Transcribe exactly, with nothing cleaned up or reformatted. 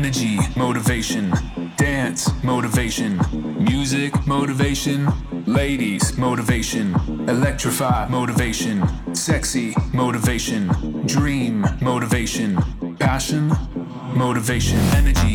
Energy, motivation. Dance, motivation. Music, motivation. Ladies, motivation. Electrify, motivation. Sexy, motivation. Dream, motivation. Passion, motivation. Energy,